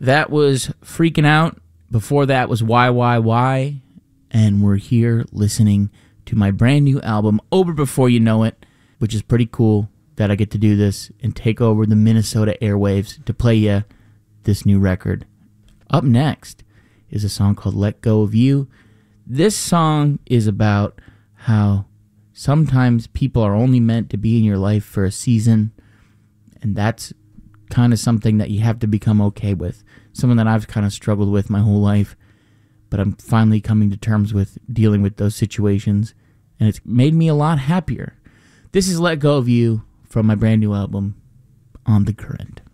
That was Freaking Out. Before that was Why. And we're here listening to my brand new album, Over Before You Know It, which is pretty cool that I get to do this and take over the Minnesota airwaves to play you this new record. Up next is a song called Let Go of You. This song is about how sometimes people are only meant to be in your life for a season, and that's kind of something that you have to become okay with. Something that I've kind of struggled with my whole life, but I'm finally coming to terms with dealing with those situations, and it's made me a lot happier. This is Let Go of You from my brand new album, On the Current.